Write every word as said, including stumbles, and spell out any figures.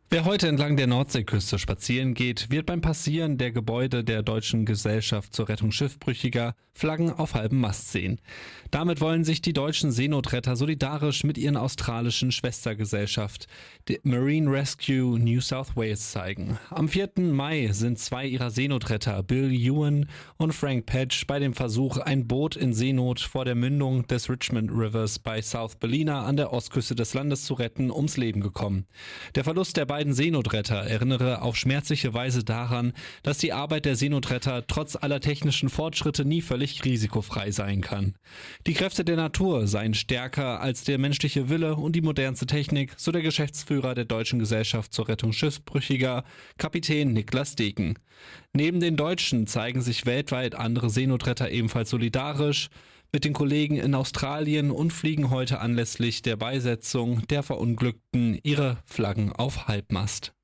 Wer heute entlang der Nordseeküste spazieren geht, wird beim Passieren der Gebäude der Deutschen Gesellschaft zur Rettung Schiffbrüchiger Flaggen auf halbem Mast sehen. Damit wollen sich die deutschen Seenotretter solidarisch mit ihren australischen Schwestergesellschaft, der Marine Rescue New South Wales, zeigen. Am vierten Mai sind zwei ihrer Seenotretter, Bill Ewan und Frank Patch, bei dem Versuch, ein Boot in Seenot vor der Mündung des Richmond Rivers bei South Ballina an der Ostküste des Landes zu retten, ums Leben gekommen. Der Verlust der beiden Seenotretter erinnere auf schmerzliche Weise daran, dass die Arbeit der Seenotretter trotz aller technischen Fortschritte nie völlig risikofrei sein kann. Die Kräfte der Natur seien stärker als der menschliche Wille und die modernste Technik, so der Geschäftsführer der Deutschen Gesellschaft zur Rettung Schiffbrüchiger, Kapitän Niklas Deken. Neben den Deutschen zeigen sich weltweit andere Seenotretter ebenfalls solidarisch mit den Kollegen in Australien und fliegen heute anlässlich der Beisetzung der Verunglückten ihre Flaggen auf Halbmast.